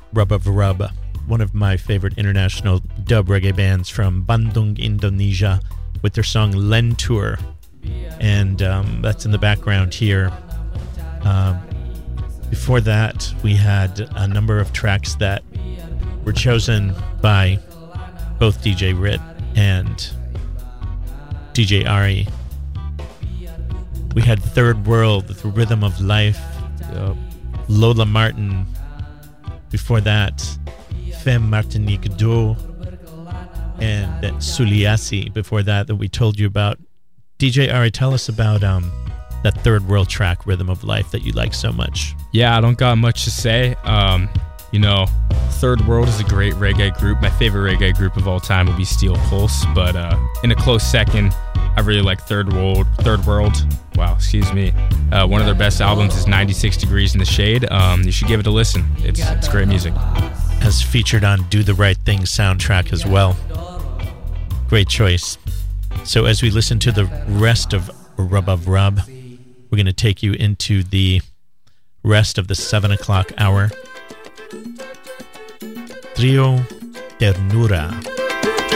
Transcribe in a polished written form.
Rub of Rub, one of my favorite international dub reggae bands from Bandung, Indonesia, with their song Lentur. And that's in the background here. Before that, we had a number of tracks that were chosen by both DJ Rit and DJ Ari. We had Third World, The Rhythm of Life. Yep. Lola Martin. Before that, Femme Martinique Do. And Suliasi. Before that we told you about. DJ Ari, tell us about that Third World track, Rhythm of Life, that you like so much. Yeah, I don't got much to say. Third World is a great reggae group. My favorite reggae group of all time would be Steel Pulse, but in a close second, I really like Third World. Wow, excuse me. One of their best albums is 96 Degrees in the Shade. You should give it a listen. It's great music. As featured on Do the Right Thing soundtrack as well. Great choice. So as we listen to the rest of Rub of Rub, we're going to take you into the rest of the 7 o'clock hour. Trio Ternura.